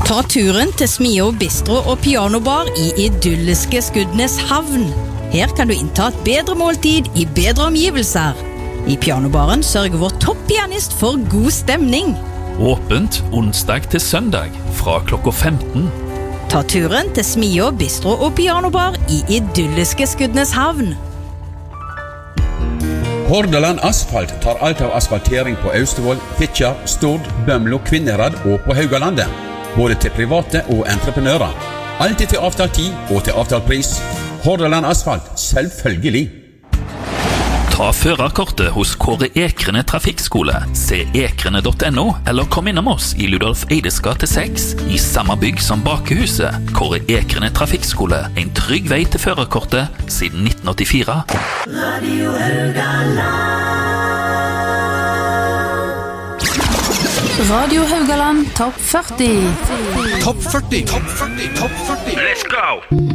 Ta turen til Smio Bistro og Pianobar i idylliske Skudenes havn. Her kan du innta et bedre måltid i bedre omgivelser. I Pianobaren sørger vår topppianist for god stemning. Åpent onsdag til søndag fra klokka 15. Ta turen til Smio Bistro og Pianobar i idylliske Skudenes havn. Hordaland Asfalt tar alt av asfaltering på Austevoll, Fitjar, Stord, Bømlo, Kvinnherad og på Haugalandet. Både til private og entreprenører. Alltid til avtalt tid og til avtalt pris. Hordaland Asfalt, selvfølgelig. Ta førerkortet hos Kåre Ekrene Trafikkskole. Se ekrene.no, eller kom innom oss i Ludolf Eides gate 6, i samme bygg som Bakehuset. Kåre Ekrene Trafikkskole, en trygg vei til førerkortet siden 1984. Radio Haugaland. Radio Haugaland Topp 40. Topp 40. Topp 40. Topp 40. Let's go!